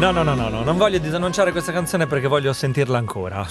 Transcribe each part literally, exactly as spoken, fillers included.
No, no, no, no, no, non voglio disannunciare questa canzone perché voglio sentirla ancora.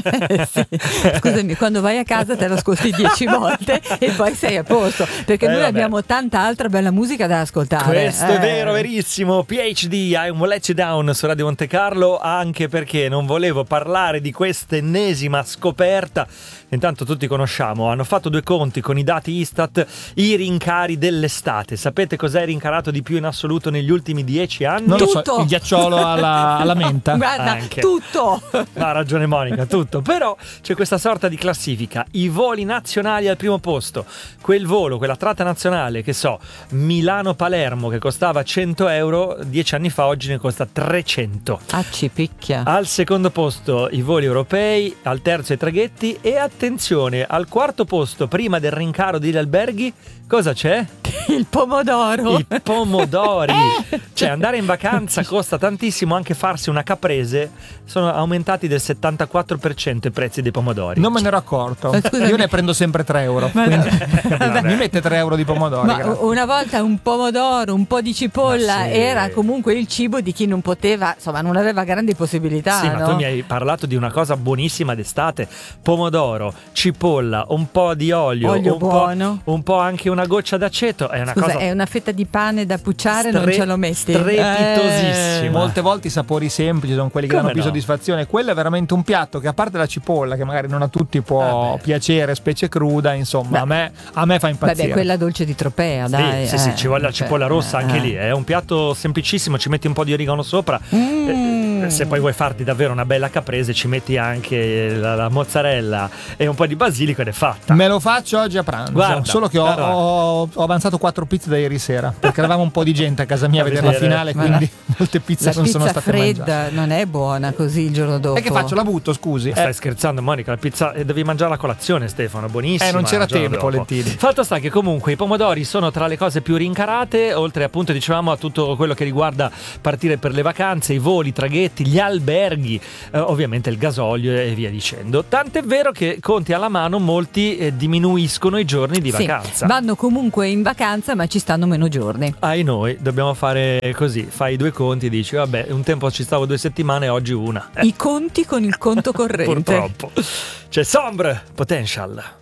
Sì. Scusami, quando vai a casa te l'ascolti dieci volte e poi sei a posto, perché Eh, noi vabbè. abbiamo tanta altra bella musica da ascoltare. Questo Eh. è vero, verissimo. P H D, I Won't Let You Down su Radio Monte Carlo, anche perché non volevo parlare di questa ennesima scoperta. Intanto tutti conosciamo, hanno fatto due conti con i dati Istat, i rincari dell'estate. Sapete cos'è rincarato di più in assoluto negli ultimi dieci anni? Non lo so, Tutto. il ghiacciolo alla, alla menta. Guarda, Anche. tutto. Ha ragione Monica, tutto. Però c'è questa sorta di classifica. I voli nazionali al primo posto. Quel volo, quella tratta nazionale, che so, Milano-Palermo, che costava cento euro, dieci anni fa oggi ne costa trecento. Ah, ci picchia. Al secondo posto i voli europei, al terzo i traghetti e attenzione, al quarto posto, prima del rincaro degli alberghi, cosa c'è? Il pomodoro. I pomodori. Cioè andare in vacanza costa tantissimo, anche farsi una caprese. Sono aumentati del settantaquattro per cento i prezzi dei pomodori. Non me ne ero accorto. Ma scusami. Io ne prendo sempre tre euro. Ma Quindi Vabbè. mi mette tre euro di pomodori. Ma grazie. una volta un pomodoro, un po' di cipolla Ma sì. era comunque il cibo di chi non poteva, insomma, non aveva grandi possibilità. Sì, ma no? tu mi hai parlato di una cosa buonissima d'estate: pomodoro, cipolla, un po' di olio, Olio un po', buono. un po' anche una goccia d'aceto. È una Scusa, cosa è una fetta di pane da pucciare, non stre- ce lo metti? strepitosissima. Eh. Molte volte i sapori semplici sono quelli che Come danno più no? soddisfazione. Quello è veramente un piatto che, a parte la cipolla, che magari non a tutti può Ah, beh. piacere, specie cruda, insomma, a me, a me fa impazzire. Vabbè, quella dolce di Tropea, dai. Sì, sì, sì, eh, ci vuole la cioè, cipolla rossa anche eh. lì. È un piatto semplicissimo, ci metti un po' di origano sopra. Mm. Eh, Se poi vuoi farti davvero una bella caprese, ci metti anche la, la mozzarella e un po' di basilico ed è fatta. Me lo faccio oggi a pranzo. Guarda, solo che ho, allora. ho- ho avanzato quattro pizze da ieri sera, perché eravamo un po' di gente a casa mia a A vedere la vedere. finale, Ma quindi molte pizze La non sono pizza state mangiate. fredda non è buona così il giorno dopo. E che faccio? La butto, scusi. Stai Eh, scherzando, Monica? La pizza eh, devi mangiare la colazione, Stefano. Buonissima. Eh, non c'era il giorno tempo, dopo. Lentini. Fatto sta che comunque i pomodori sono tra le cose più rincarate, oltre appunto, dicevamo, a tutto quello che riguarda partire per le vacanze, i voli, i traghetti, gli alberghi, eh, ovviamente il gasolio e via dicendo. Tant'è vero che, conti alla mano, molti eh, diminuiscono i giorni di Sì, vacanza. vanno comunque in vacanza, ma ci stanno meno giorni. Ai noi, dobbiamo fare così, fai due conti e dici vabbè, un tempo ci stavo due settimane, oggi una. Eh, I conti con il conto corrente. purtroppo. C'è Sombre Potential.